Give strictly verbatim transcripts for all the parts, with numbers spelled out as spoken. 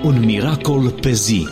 Un miracol pe zi.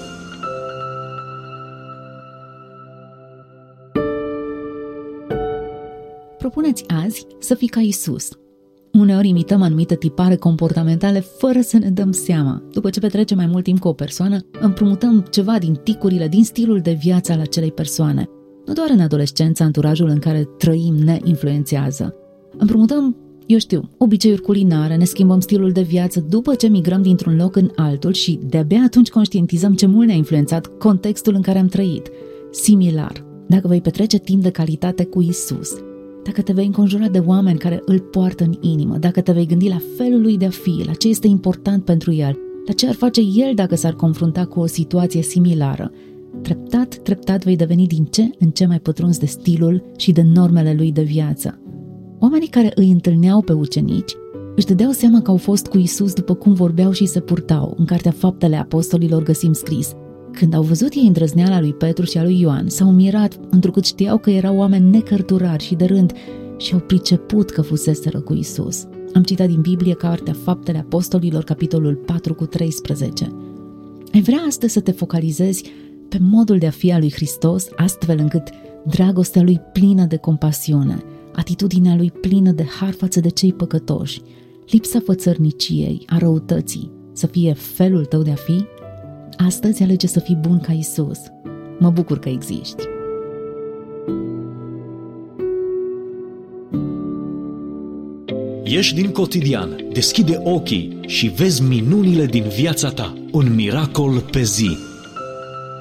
Propuneți azi să fii ca Iisus. Uneori imităm anumite tipare comportamentale fără să ne dăm seama. După ce petrecem mai mult timp cu o persoană, împrumutăm ceva din ticurile, din stilul de viață al acelei persoane. Nu doar în adolescență, anturajul în care trăim ne influențează. Împrumutăm, eu știu, obiceiuri culinare, ne schimbăm stilul de viață după ce migrăm dintr-un loc în altul și de-abia atunci conștientizăm ce mult ne-a influențat contextul în care am trăit. Similar, dacă vei petrece timp de calitate cu Iisus, dacă te vei înconjura de oameni care îl poartă în inimă, dacă te vei gândi la felul lui de a fi, la ce este important pentru el, la ce ar face el dacă s-ar confrunta cu o situație similară, treptat, treptat vei deveni din ce în ce mai pătruns de stilul și de normele lui de viață. Oamenii care îi întâlneau pe ucenici își dădeau seama că au fost cu Iisus după cum vorbeau și se purtau. În Cartea Faptele Apostolilor găsim scris: când au văzut ei îndrăzneala lui Petru și a lui Ioan, s-au mirat, întrucât știau că erau oameni necărturari și de rând și au priceput că fuseseră cu Iisus. Am citat din Biblie Cartea Faptele Apostolilor, capitolul patru cu treisprezece. Ai vrea astăzi să te focalizezi pe modul de a fi al lui Hristos, astfel încât dragostea lui plină de compasiune, atitudinea lui plină de har față de cei păcătoși, lipsa fățărniciei, a răutății, să fie felul tău de a fi? Astăzi alege să fii bun ca Iisus. Mă bucur că existi. Ieși din cotidian, deschide ochii și vezi minunile din viața ta. Un miracol pe zi.